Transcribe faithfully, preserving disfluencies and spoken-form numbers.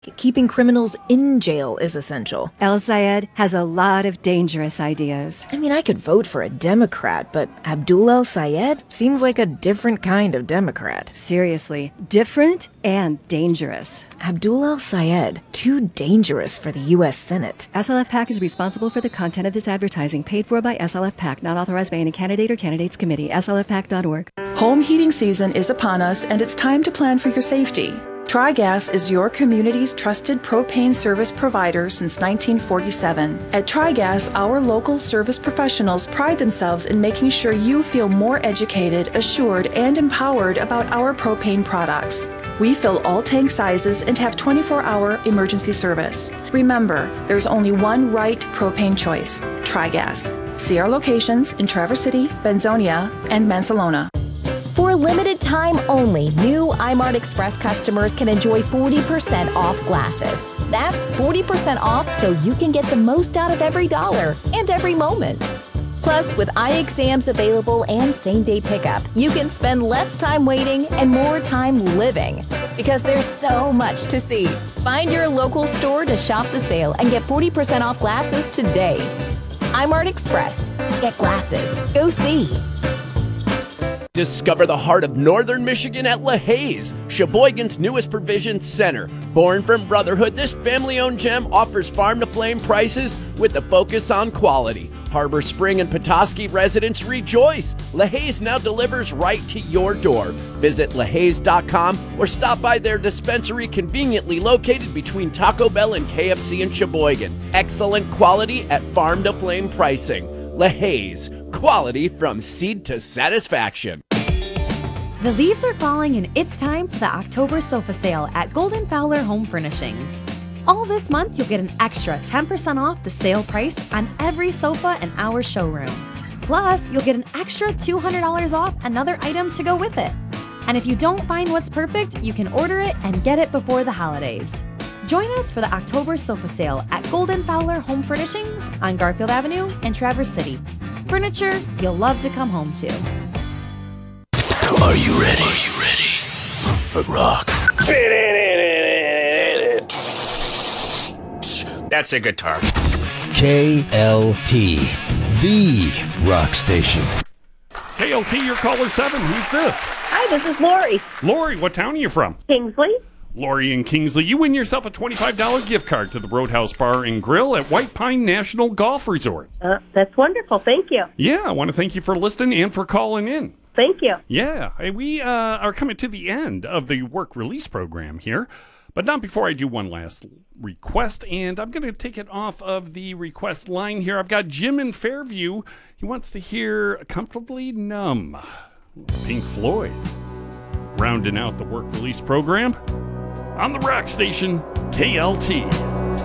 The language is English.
Keeping criminals in jail is essential. El Sayed has a lot of dangerous ideas. I mean, I could vote for a Democrat, but Abdul El Sayed seems like a different kind of Democrat. Seriously, different and dangerous. Abdul El Sayed, too dangerous for the U S Senate. S L F PAC is responsible for the content of this advertising, paid for by S L F PAC, not authorized by any candidate or candidates committee. S L F Pac dot org. Home heating season is upon us, and it's time to plan for your safety. TriGas is your community's trusted propane service provider since nineteen forty-seven. At TriGas, our local service professionals pride themselves in making sure you feel more educated, assured, and empowered about our propane products. We fill all tank sizes and have twenty-four hour emergency service. Remember, there's only one right propane choice, TriGas. See our locations in Traverse City, Benzonia, and Mansalona. For a limited time only, new iMart Express customers can enjoy forty percent off glasses. That's forty percent off so you can get the most out of every dollar and every moment. Plus, with eye exams available and same-day pickup, you can spend less time waiting and more time living. Because there's so much to see. Find your local store to shop the sale and get forty percent off glasses today. iMart Express. Get glasses. Go see. Discover the heart of northern Michigan at LaHaye's, Sheboygan's newest provision center. Born from brotherhood, this family-owned gem offers farm-to-flame prices with a focus on quality. Harbor Spring and Petoskey residents rejoice. LaHaye's now delivers right to your door. Visit LaHaye's dot com or stop by their dispensary conveniently located between Taco Bell and K F C in Sheboygan. Excellent quality at farm-to-flame pricing. LaHaye's, quality from seed to satisfaction. The leaves are falling and it's time for the October sofa sale at Golden Fowler Home Furnishings. All this month, you'll get an extra ten percent off the sale price on every sofa in our showroom. Plus, you'll get an extra two hundred dollars off another item to go with it. And if you don't find what's perfect, you can order it and get it before the holidays. Join us for the October sofa sale at Golden Fowler Home Furnishings on Garfield Avenue in Traverse City. Furniture you'll love to come home to. Are you ready? Are you ready for rock? That's a guitar. K L T, the rock station. K L T, your caller seven. Who's this? Hi, this is Lori. Lori, what town are you from? Kingsley. Lori in Kingsley, you win yourself a twenty-five dollars gift card to the Roadhouse Bar and Grill at White Pine National Golf Resort. Uh, that's wonderful. Thank you. Yeah, I want to thank you for listening and for calling in. Thank you. Yeah, hey, we uh, are coming to the end of the work release program here, but not before I do one last request, and I'm going to take it off of the request line here. I've got Jim in Fairview. He wants to hear Comfortably Numb, Pink Floyd. Rounding out the work release program on the rock station, K L T.